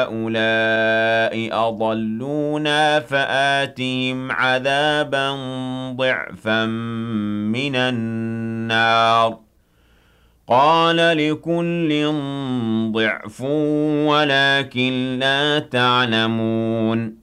هؤلاء أضلونا فآتهم عذابا ضعفا من النار قال لكل ضعف ولكن لا تعلمون